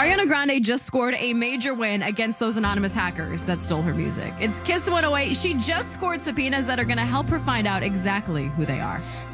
Ariana Grande just scored a major win against those anonymous hackers that stole her music. It's Kiss 108. She just scored subpoenas that are going to help her find out exactly who they are.